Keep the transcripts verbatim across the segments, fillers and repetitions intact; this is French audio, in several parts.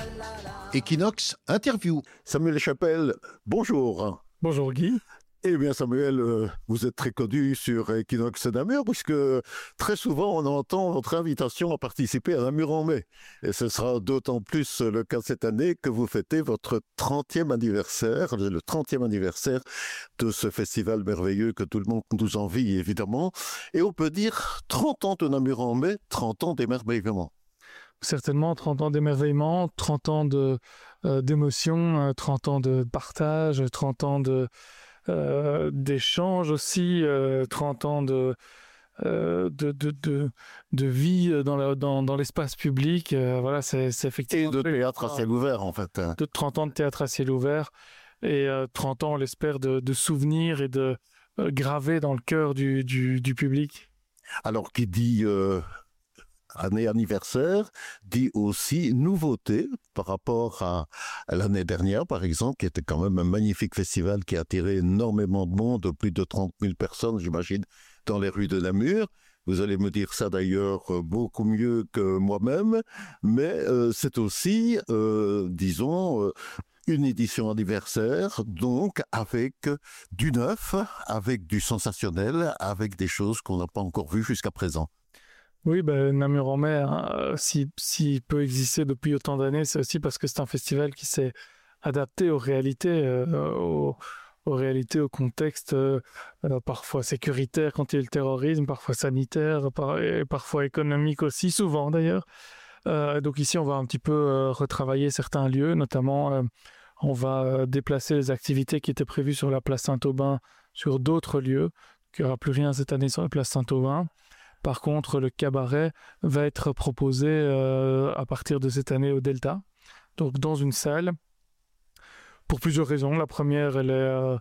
Equinox Interview. Samuel Chapelle, bonjour. Bonjour Guy. Eh bien Samuel, euh, vous êtes très connu sur Equinox Namur puisque très souvent on entend votre invitation à participer à Namur en mai. Et ce sera d'autant plus le cas cette année que vous fêtez votre trentième anniversaire, le trentième anniversaire de ce festival merveilleux que tout le monde nous envie évidemment. Et on peut dire trente ans de Namur en mai, trente ans d'émerveillement. Certainement, trente ans d'émerveillement, trente ans de, euh, d'émotion, trente ans de partage, trente ans de, euh, d'échange aussi, euh, trente ans de, euh, de, de, de, de vie dans, la, dans, dans l'espace public. Euh, voilà, c'est, c'est effectivement... Et de théâtre à ciel ouvert, en fait. De trente ans de théâtre à ciel ouvert et euh, trente ans, on l'espère, de, de souvenirs et de euh, graver dans le cœur du, du, du public. Alors, qui dit... Euh... année anniversaire, dit aussi nouveauté par rapport à, à l'année dernière, par exemple, qui était quand même un magnifique festival qui a attiré énormément de monde, plus de trente mille personnes, j'imagine, dans les rues de Namur. Vous allez me dire ça d'ailleurs beaucoup mieux que moi-même, mais euh, c'est aussi, euh, disons, euh, une édition anniversaire, donc avec du neuf, avec du sensationnel, avec des choses qu'on n'a pas encore vues jusqu'à présent. Oui, ben, Namur en mai, hein, s'il si peut exister depuis autant d'années, c'est aussi parce que c'est un festival qui s'est adapté aux réalités, euh, aux, aux réalités, au contexte, euh, parfois sécuritaire quand il y a le terrorisme, parfois sanitaire, par, et parfois économique aussi, souvent d'ailleurs. Euh, donc ici, on va un petit peu euh, retravailler certains lieux, notamment euh, on va déplacer les activités qui étaient prévues sur la place Saint-Aubin sur d'autres lieux. Il n'y aura plus rien cette année sur la place Saint-Aubin. Par contre, le cabaret va être proposé euh, à partir de cette année au Delta, donc dans une salle, pour plusieurs raisons. La première, elle est, euh,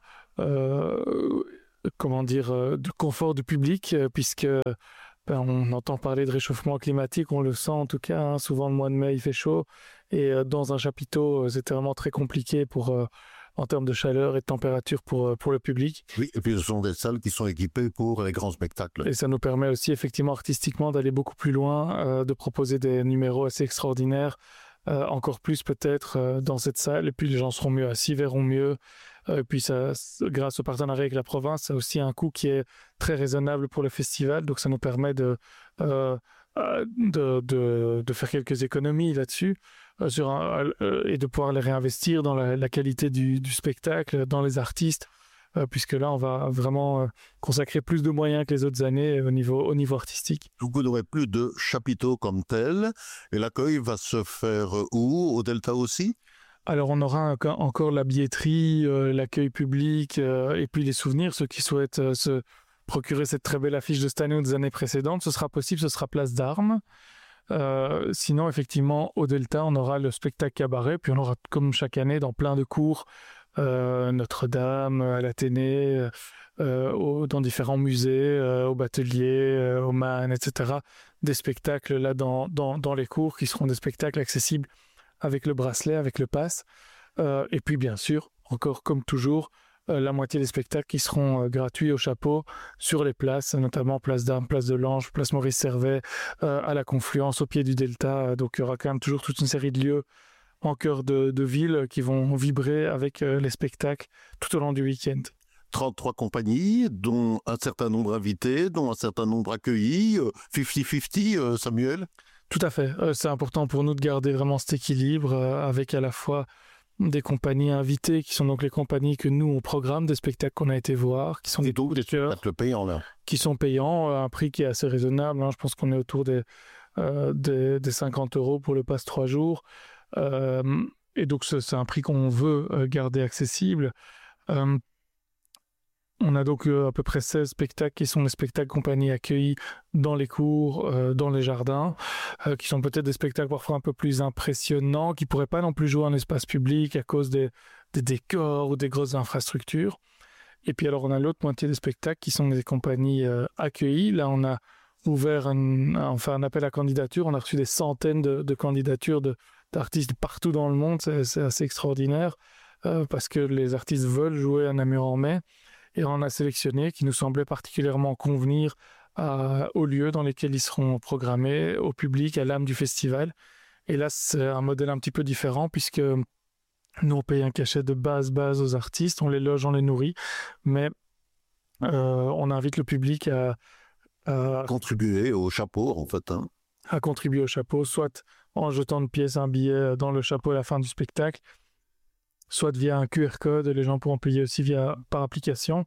euh, comment dire, euh, de confort du public, euh, puisque ben, on entend parler de réchauffement climatique, on le sent en tout cas, hein, souvent le mois de mai il fait chaud, et euh, dans un chapiteau, c'était vraiment très compliqué pour... Euh, en termes de chaleur et de température pour, pour le public. Oui, et puis ce sont des salles qui sont équipées pour les grands spectacles. Et ça nous permet aussi effectivement artistiquement d'aller beaucoup plus loin, euh, de proposer des numéros assez extraordinaires, euh, encore plus peut-être euh, dans cette salle, et puis les gens seront mieux assis, verront mieux, euh, et puis ça, grâce au partenariat avec la province, ça a aussi un coût qui est très raisonnable pour le festival, donc ça nous permet de, euh, de, de, de faire quelques économies là-dessus. Sur un, euh, et de pouvoir les réinvestir dans la, la qualité du, du spectacle, dans les artistes, euh, puisque là, on va vraiment euh, consacrer plus de moyens que les autres années au niveau, au niveau artistique. Vous n'aurez plus de chapiteaux comme tel, et l'accueil va se faire où? Au Delta aussi? Alors, on aura encore la billetterie, euh, l'accueil public, euh, et puis les souvenirs. Ceux qui souhaitent euh, se procurer cette très belle affiche de cette année ou des années précédentes, ce sera possible, ce sera Place d'Armes. Euh, sinon, effectivement, au Delta, on aura le spectacle cabaret, puis on aura, comme chaque année, dans plein de cours, euh, Notre-Dame, à l'Athénée, euh, au, dans différents musées, euh, au Batelier, euh, au Man, et cetera, des spectacles là dans, dans, dans les cours qui seront des spectacles accessibles avec le bracelet, avec le pass. Euh, et puis, bien sûr, encore comme toujours, Euh, la moitié des spectacles qui seront euh, gratuits au chapeau sur les places, notamment Place d'Armes, Place de l'Ange, Place Maurice Servet, euh, à la Confluence, au pied du Delta. Donc il y aura quand même toujours toute une série de lieux en cœur de, de ville qui vont vibrer avec euh, les spectacles tout au long du week-end. trente-trois compagnies, dont un certain nombre invités, dont un certain nombre accueillis, cinquante cinquante, euh, Samuel? Tout à fait. Euh, c'est important pour nous de garder vraiment cet équilibre euh, avec à la fois des compagnies invitées, qui sont donc les compagnies que nous, on programme, des spectacles qu'on a été voir, qui sont des coups de cœur, payants, là. qui sont payants, à un prix qui est assez raisonnable. Hein. Je pense qu'on est autour des, euh, des, des cinquante euros pour le pass trois jours. Euh, et donc, c'est, c'est un prix qu'on veut euh, garder accessible. Euh, On a donc euh, à peu près seize spectacles qui sont les spectacles compagnies accueillis dans les cours, euh, dans les jardins, euh, qui sont peut-être des spectacles parfois un peu plus impressionnants, qui ne pourraient pas non plus jouer en espace public à cause des, des décors ou des grosses infrastructures. Et puis alors on a l'autre moitié des spectacles qui sont des compagnies euh, accueillies. Là on a ouvert un, un, enfin, un appel à candidature, on a reçu des centaines de, de candidatures de, d'artistes partout dans le monde, c'est, c'est assez extraordinaire, euh, parce que les artistes veulent jouer à Namur en mai. Et on a sélectionné qui nous semblait particulièrement convenir à, aux lieux dans lesquels ils seront programmés, au public, à l'âme du festival. Et là, c'est un modèle un petit peu différent puisque nous, on paye un cachet de base, base aux artistes, on les loge, on les nourrit, mais euh, on invite le public à, à contribuer au chapeau, en fait. Hein. À contribuer au chapeau, soit en jetant de pièces un billet dans le chapeau à la fin du spectacle, soit via un Q R code, les gens pourront payer aussi via, par application.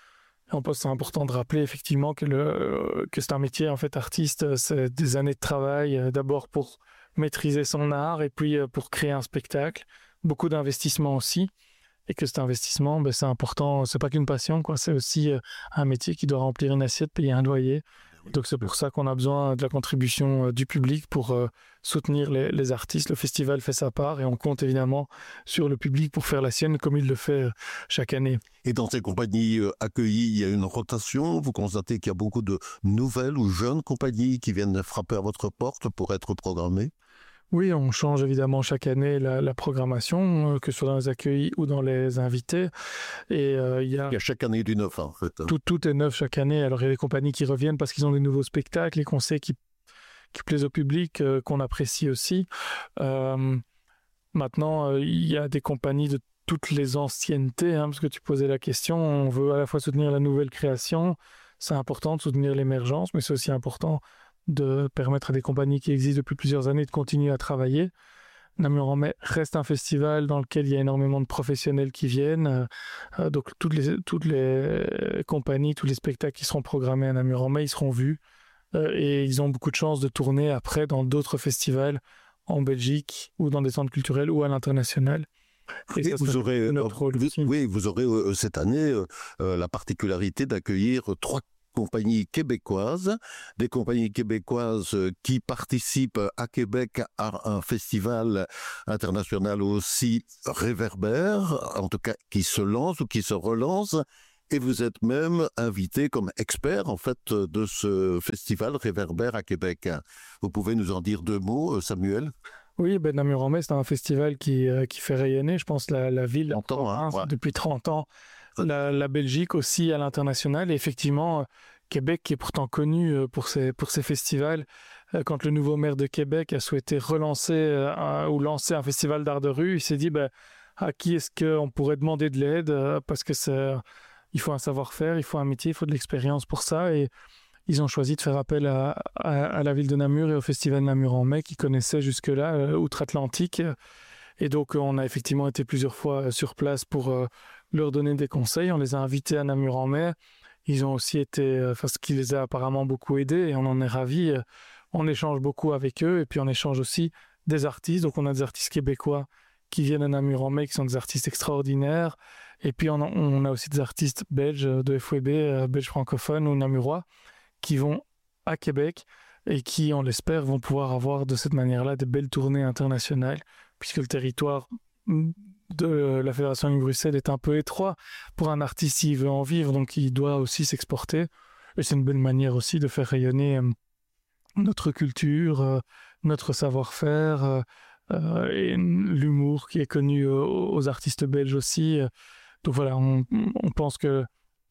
Et on pense que c'est important de rappeler effectivement que, le, que c'est un métier, en fait, artiste, c'est des années de travail, d'abord pour maîtriser son art et puis pour créer un spectacle, beaucoup d'investissement aussi, et que cet investissement, ben, c'est important, c'est pas qu'une passion, quoi, c'est aussi un métier qui doit remplir une assiette, payer un loyer. Donc c'est pour ça qu'on a besoin de la contribution euh, du public pour euh, soutenir les, les artistes. Le festival fait sa part et on compte évidemment sur le public pour faire la sienne comme il le fait euh, chaque année. Et dans ces compagnies euh, accueillies, il y a une rotation. Vous constatez qu'il y a beaucoup de nouvelles ou jeunes compagnies qui viennent frapper à votre porte pour être programmées? Oui, on change évidemment chaque année la, la programmation, euh, que ce soit dans les accueillis ou dans les invités. Et euh, il y a, il y a chaque année du neuf, en fait. Tout, tout est neuf chaque année. Alors il y a des compagnies qui reviennent parce qu'ils ont des nouveaux spectacles et qu'on sait qui, qui plaisent au public, euh, qu'on apprécie aussi. Euh, maintenant, euh, il y a des compagnies de toutes les anciennetés, hein, parce que tu posais la question. On veut à la fois soutenir la nouvelle création. C'est important de soutenir l'émergence, mais c'est aussi important de permettre à des compagnies qui existent depuis plusieurs années de continuer à travailler. Namur en Mai reste un festival dans lequel il y a énormément de professionnels qui viennent. Euh, donc toutes les, toutes les compagnies, tous les spectacles qui seront programmés à Namur en Mai, ils seront vus. Euh, et ils ont beaucoup de chances de tourner après dans d'autres festivals en Belgique ou dans des centres culturels ou à l'international. Et ça, vous aurez, notre rôle vous, oui, vous aurez euh, cette année euh, la particularité d'accueillir trois compagnies québécoises, des compagnies québécoises qui participent à Québec à un festival international aussi réverbère, en tout cas qui se lance ou qui se relance, et vous êtes même invité comme expert en fait de ce festival réverbère à Québec. Vous pouvez nous en dire deux mots, Samuel? Oui, ben Namur en Mai, c'est un festival qui, euh, qui fait rayonner, je pense, la, la ville, trente ans, hein, ouais. Depuis trente ans. La, la Belgique aussi à l'international. Et effectivement, Québec qui est pourtant connu pour ses, pour ses festivals. Quand le nouveau maire de Québec a souhaité relancer un, ou lancer un festival d'art de rue, il s'est dit ben, à qui est-ce qu'on pourrait demander de l'aide, parce que c'est, il faut un savoir-faire, il faut un métier, il faut de l'expérience pour ça. Et ils ont choisi de faire appel à, à, à la ville de Namur et au festival Namur en Mai qui connaissait jusque-là euh, outre-Atlantique. Et donc on a effectivement été plusieurs fois sur place pour euh, leur donner des conseils. On les a invités à Namur en Mai. Ils ont aussi été, enfin, ce qui les a apparemment beaucoup aidés et on en est ravis. On échange beaucoup avec eux et puis on échange aussi des artistes. Donc on a des artistes québécois qui viennent à Namur en Mai, qui sont des artistes extraordinaires. Et puis on a, on a aussi des artistes belges de F W B, belges francophones ou namurois, qui vont à Québec et qui, on l'espère, vont pouvoir avoir de cette manière-là des belles tournées internationales, puisque le territoire de la Fédération Wallonie-Bruxelles est un peu étroit pour un artiste s'il veut en vivre, donc il doit aussi s'exporter. Et c'est une bonne manière aussi de faire rayonner notre culture, euh, notre savoir-faire euh, euh, et l'humour qui est connu aux, aux artistes belges aussi. Donc voilà, on, on pense que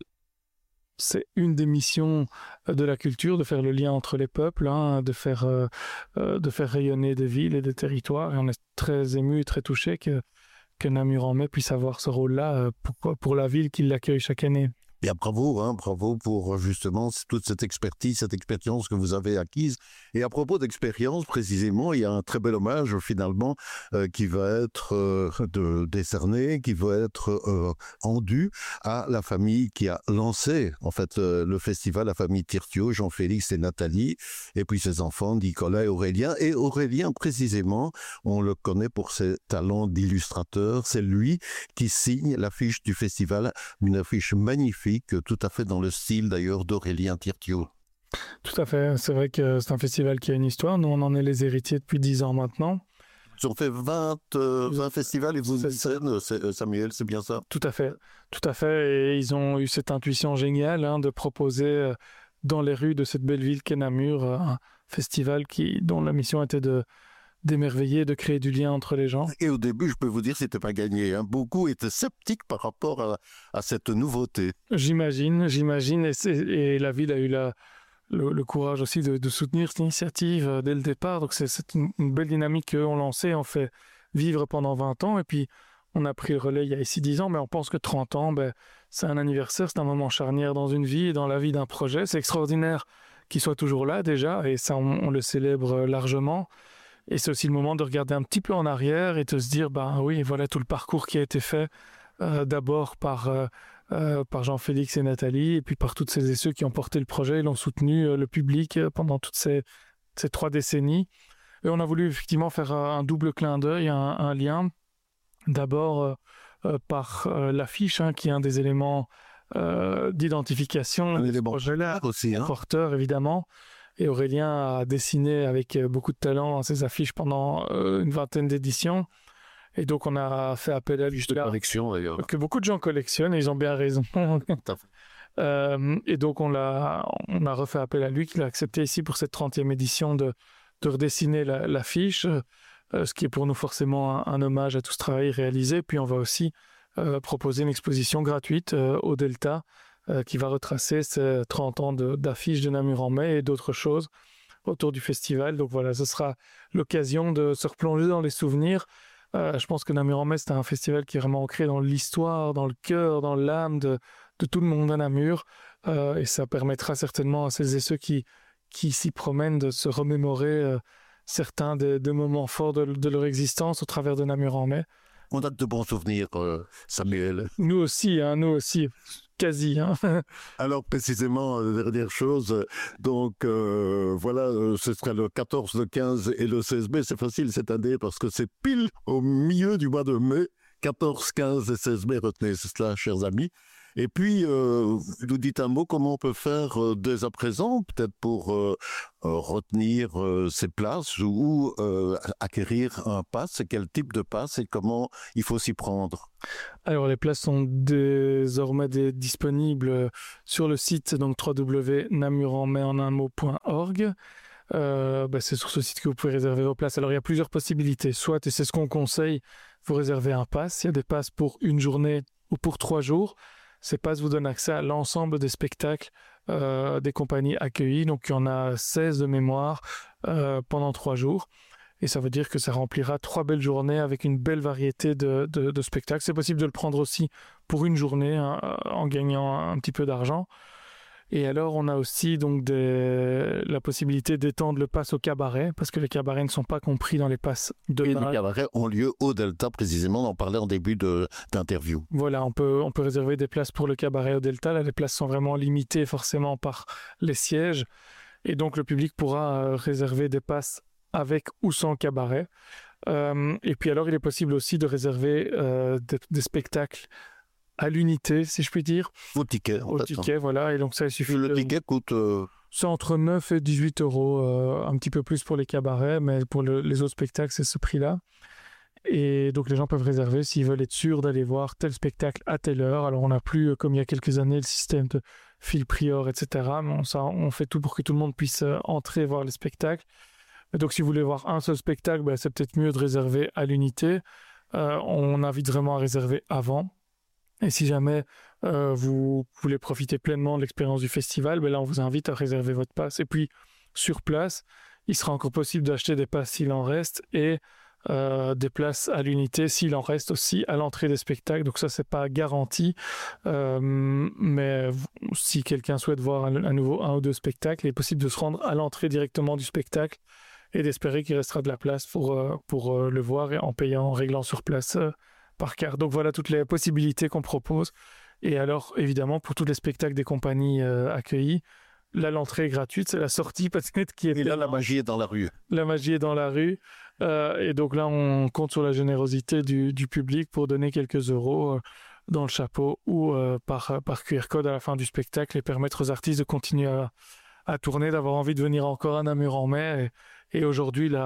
c'est une des missions de la culture, de faire le lien entre les peuples, hein, de, faire, euh, de faire rayonner des villes et des territoires. Et on est très ému et très touché que, que Namur en Mai puisse avoir ce rôle-là pour, pour la ville qui l'accueille chaque année. Bien, bravo, hein, bravo pour justement toute cette expertise, cette expérience que vous avez acquise. Et à propos d'expérience, précisément, il y a un très bel hommage finalement euh, qui va être euh, de, décerné, qui va être euh, rendu à la famille qui a lancé en fait euh, le festival, la famille Tirtio, Jean-Félix et Nathalie, et puis ses enfants, Nicolas et Aurélien. Et Aurélien, précisément, on le connaît pour ses talents d'illustrateur. C'est lui qui signe l'affiche du festival, une affiche magnifique, tout à fait dans le style d'ailleurs d'Aurélien Tirtio. Tout à fait, c'est vrai que c'est un festival qui a une histoire. Nous, on en est les héritiers depuis dix ans maintenant. Ils ont fait vingt, euh, vingt festivals et vous scènes, Samuel, c'est bien ça? Tout à fait, tout à fait. Et ils ont eu cette intuition géniale hein, de proposer dans les rues de cette belle ville qu'est Namur un festival qui, dont la mission était de d'émerveiller, de créer du lien entre les gens. Et au début, je peux vous dire, c'était pas gagné. Hein. Beaucoup étaient sceptiques par rapport à, à cette nouveauté. J'imagine, j'imagine. Et, et la ville a eu la, le, le courage aussi de, de soutenir cette initiative euh, dès le départ. Donc c'est, c'est une, une belle dynamique qu'on lançait, on fait vivre pendant vingt ans et puis on a pris le relais il y a ici dix ans, mais on pense que trente ans, ben, c'est un anniversaire, c'est un moment charnière dans une vie et dans la vie d'un projet. C'est extraordinaire qu'il soit toujours là déjà et ça on, on le célèbre largement. Et c'est aussi le moment de regarder un petit peu en arrière et de se dire, ben oui, voilà tout le parcours qui a été fait euh, d'abord par, euh, euh, par Jean-Félix et Nathalie, et puis par toutes celles et ceux qui ont porté le projet et l'ont soutenu, euh, le public, euh, pendant toutes ces, ces trois décennies. Et on a voulu effectivement faire un, un double clin d'œil, un, un lien, d'abord euh, euh, par euh, l'affiche, hein, qui est un des éléments euh, d'identification Un de ce élément projet-là, aussi, hein. porteur évidemment. Et Aurélien a dessiné avec beaucoup de talent ces affiches pendant euh, une vingtaine d'éditions. Et donc, on a fait appel à lui. Juste de collection, d'ailleurs. Que beaucoup de gens collectionnent et ils ont bien raison. euh, et donc, on, l'a, on a refait appel à lui, qu'il a accepté ici pour cette trentième édition de, de redessiner la, l'affiche, euh, ce qui est pour nous forcément un, un hommage à tout ce travail réalisé. Puis, on va aussi euh, proposer une exposition gratuite euh, au Delta, Euh, qui va retracer ces trente ans de, d'affiches de Namur en mai et d'autres choses autour du festival. Donc voilà, ce sera l'occasion de se replonger dans les souvenirs. Euh, je pense que Namur en mai, c'est un festival qui est vraiment ancré dans l'histoire, dans le cœur, dans l'âme de, de tout le monde à Namur. Euh, et ça permettra certainement à celles et ceux qui, qui s'y promènent de se remémorer euh, certains des, des moments forts de, de leur existence au travers de Namur en mai. On a de bons souvenirs, euh, Samuel. Nous aussi, hein, nous aussi. Quasi. Hein. Alors précisément, la dernière chose, donc euh, voilà, euh, ce sera le quatorze, le quinze et le seize mai. C'est facile cette année parce que c'est pile au milieu du mois de mai. quatorze, quinze et seize mai, retenez cela, chers amis. Et puis, euh, vous nous dites un mot, comment on peut faire euh, dès à présent, peut-être pour euh, euh, retenir euh, ces places ou euh, acquérir un pass, quel type de pass et comment il faut s'y prendre? Alors, les places sont désormais des, disponibles sur le site, donc w w w point namurenmai en un mot point org. Euh, bah, c'est sur ce site que vous pouvez réserver vos places. Alors, il y a plusieurs possibilités. Soit, et c'est ce qu'on conseille, vous réservez un pass. Il y a des passes pour une journée ou pour trois jours. Ces passes vous donnent accès à l'ensemble des spectacles euh, des compagnies accueillies. Donc, il y en a seize de mémoire euh, pendant trois jours. Et ça veut dire que ça remplira trois belles journées avec une belle variété de, de, de spectacles. C'est possible de le prendre aussi pour une journée, hein, en gagnant un petit peu d'argent. Et alors, on a aussi donc des... la possibilité d'étendre le pass au cabaret, parce que les cabarets ne sont pas compris dans les passes de Et base. les cabarets ont lieu au Delta, précisément, on en parlait en début de, d'interview. Voilà, on peut, on peut réserver des places pour le cabaret au Delta. Là, les places sont vraiment limitées forcément par les sièges. Et donc, le public pourra euh, réserver des passes avec ou sans cabaret. Euh, et puis alors, il est possible aussi de réserver euh, des, des spectacles à l'unité, si je puis dire. Au ticket. Au ticket, voilà. Et donc, ça, il suffit. Le de... ticket coûte... Euh... C'est entre neuf et dix-huit euros, euh, un petit peu plus pour les cabarets, mais pour le, les autres spectacles, c'est ce prix-là. Et donc, les gens peuvent réserver s'ils veulent être sûrs d'aller voir tel spectacle à telle heure. Alors, on n'a plus, comme il y a quelques années, le système de fil prior, et cetera. Mais on, ça, on fait tout pour que tout le monde puisse euh, entrer voir les spectacles. Et donc, si vous voulez voir un seul spectacle, ben, c'est peut-être mieux de réserver à l'unité. Euh, on invite vraiment à réserver avant. Et si jamais euh, vous voulez profiter pleinement de l'expérience du festival, ben là, on vous invite à réserver votre passe. Et puis, sur place, il sera encore possible d'acheter des passes s'il en reste et euh, des places à l'unité s'il en reste aussi à l'entrée des spectacles. Donc ça, c'est pas garanti. Euh, mais si quelqu'un souhaite voir à nouveau un ou deux spectacles, il est possible de se rendre à l'entrée directement du spectacle et d'espérer qu'il restera de la place pour, euh, pour euh, le voir et en payant, en réglant sur place euh, par carte. Donc voilà toutes les possibilités qu'on propose. Et alors, évidemment, pour tous les spectacles des compagnies euh, accueillies, là, l'entrée est gratuite, c'est la sortie peut-être qui est... Et là, la magie est dans la rue. La magie est dans la rue. Euh, et donc là, on compte sur la générosité du, du public pour donner quelques euros euh, dans le chapeau ou euh, par, par Q R code à la fin du spectacle et permettre aux artistes de continuer à, à tourner, d'avoir envie de venir encore à Namur en mai. Et, et aujourd'hui, là,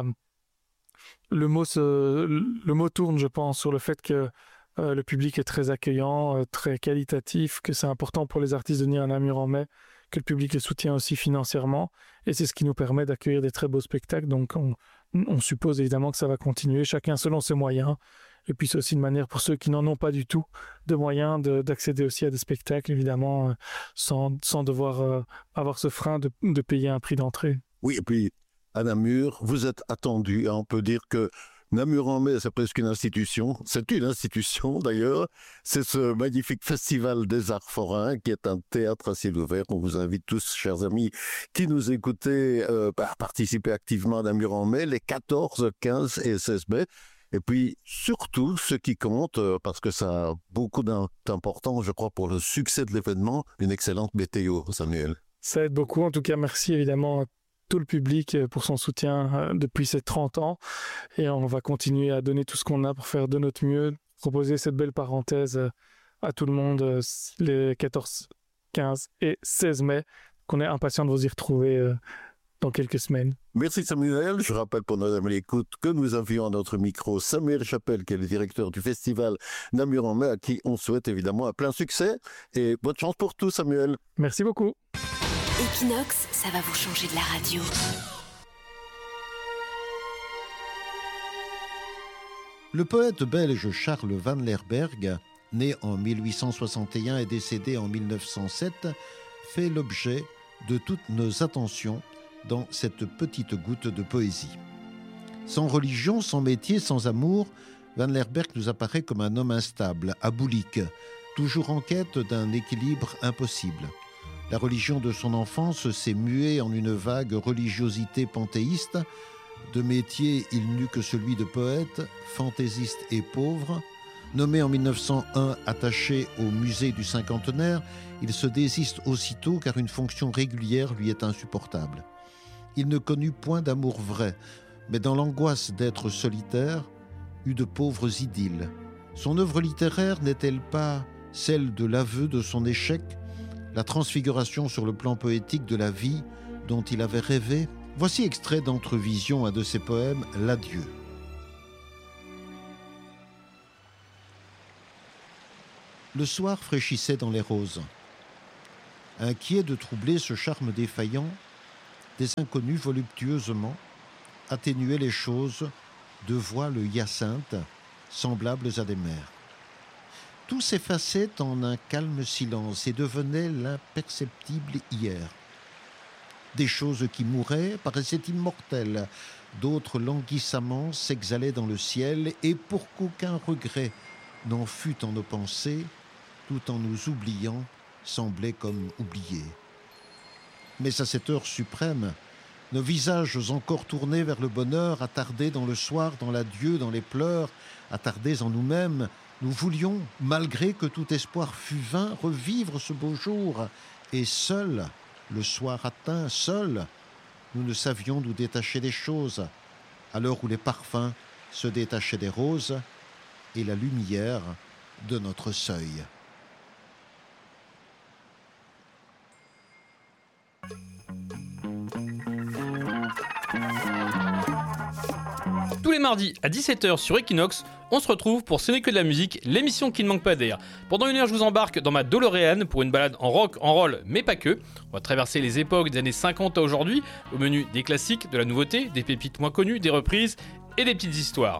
le mot, se, le mot tourne, je pense, sur le fait que euh, le public est très accueillant, euh, très qualitatif, que c'est important pour les artistes de venir à Namur en mai, que le public les soutient aussi financièrement. Et c'est ce qui nous permet d'accueillir des très beaux spectacles. Donc, on, on suppose évidemment que ça va continuer, chacun selon ses moyens. Et puis c'est aussi une manière pour ceux qui n'en ont pas du tout de moyens de, d'accéder aussi à des spectacles, évidemment, euh, sans, sans devoir euh, avoir ce frein de, de payer un prix d'entrée. Oui, et puis à Namur, vous êtes attendu. On peut dire que Namur en mai, c'est presque une institution. C'est une institution d'ailleurs. C'est ce magnifique festival des arts forains qui est un théâtre à ciel ouvert. On vous invite tous, chers amis, qui nous écoutez, euh, à participer activement à Namur en mai, les quatorze, quinze et seize mai. Et puis surtout, ce qui compte, euh, parce que ça a beaucoup d'importance, je crois, pour le succès de l'événement, une excellente météo, Samuel. Ça aide beaucoup. En tout cas, merci évidemment à tout le public pour son soutien euh, depuis ces trente ans. Et on va continuer à donner tout ce qu'on a pour faire de notre mieux, proposer cette belle parenthèse euh, à tout le monde euh, les quatorze, quinze et seize mai, qu'on est impatient de vous y retrouver euh, dans quelques semaines. Merci Samuel. Je rappelle pour nos amis l'écoute que nous avions à notre micro Samuel Chapelle, qui est le directeur du festival Namur en mai, à qui on souhaite évidemment un plein succès. Et bonne chance pour tout, Samuel. Merci beaucoup. Equinox, ça va vous changer de la radio. Le poète belge Charles Van Lerberghe, né en mille huit cent soixante et un et décédé en mille neuf cent sept, fait l'objet de toutes nos attentions dans cette petite goutte de poésie. Sans religion, sans métier, sans amour, Van Lerberghe nous apparaît comme un homme instable, aboulique, toujours en quête d'un équilibre impossible. La religion de son enfance s'est muée en une vague religiosité panthéiste. De métier, il n'eut que celui de poète, fantaisiste et pauvre. Nommé en mille neuf cent un attaché au musée du cinquantenaire, il se désiste aussitôt car une fonction régulière lui est insupportable. Il ne connut point d'amour vrai, mais dans l'angoisse d'être solitaire, eut de pauvres idylles. Son œuvre littéraire n'est-elle pas celle de l'aveu de son échec, la transfiguration sur le plan poétique de la vie dont il avait rêvé? Voici extrait d'Entrevision, un de ses poèmes, L'Adieu. Le soir fraîchissait dans les roses. Inquiet de troubler ce charme défaillant, des inconnus voluptueusement atténuaient les choses de voiles hyacinthes semblables à des mers. Tout s'effaçait en un calme silence et devenait l'imperceptible hier. Des choses qui mouraient paraissaient immortelles, d'autres languissamment s'exhalaient dans le ciel, et pour qu'aucun regret n'en fût en nos pensées, tout en nous oubliant, semblait comme oubliés. Mais à cette heure suprême, nos visages encore tournés vers le bonheur, attardés dans le soir, dans l'adieu, dans les pleurs, attardés en nous-mêmes, nous voulions, malgré que tout espoir fût vain, revivre ce beau jour. Et seul, le soir atteint, seul, nous ne savions nous détacher des choses, à l'heure où les parfums se détachaient des roses et la lumière de notre seuil. Tous les mardis à dix-sept heures sur Equinox, on se retrouve pour Ce n'est que de la musique, l'émission qui ne manque pas d'air. Pendant une heure, je vous embarque dans ma DeLorean pour une balade en rock, en roll, mais pas que. On va traverser les époques des années cinquante à aujourd'hui, au menu des classiques, de la nouveauté, des pépites moins connues, des reprises et des petites histoires.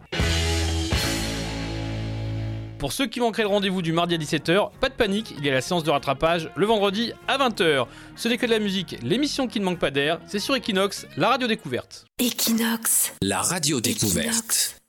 Pour ceux qui manqueraient le rendez-vous du mardi à dix-sept heures, pas de panique, il y a la séance de rattrapage le vendredi à vingt heures. Ce n'est que de la musique, l'émission qui ne manque pas d'air, c'est sur Equinox, la radio découverte. Equinox, la radio découverte. Equinox.